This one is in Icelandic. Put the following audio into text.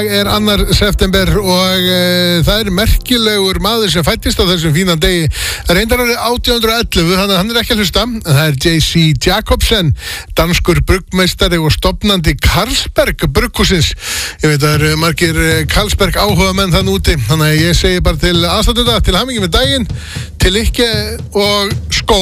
2. september og það merkilegur maður sem fæddist á þessum fínan degi. Reyndar árið 1811, þannig að hann ekki að hlusta. Það J.C. Jacobsen, danskur bruggmeistari og stofnandi Carlsberg brugghússins. Ég veit að það margir Carlsberg áhugamenn þann úti, þannig að ég segi bara til aðstandenda, til hamingju með daginn, til ykkur og skó.